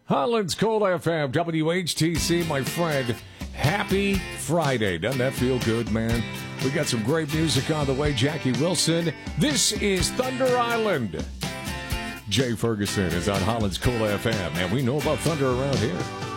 Holland's Cold FM, WHTC, my friend. Happy Friday. Doesn't that feel good, man? We got some great music on the way. Jackie Wilson. This is Thunder Island. Jay Ferguson is on Holland's Cool FM, and we know about thunder around here.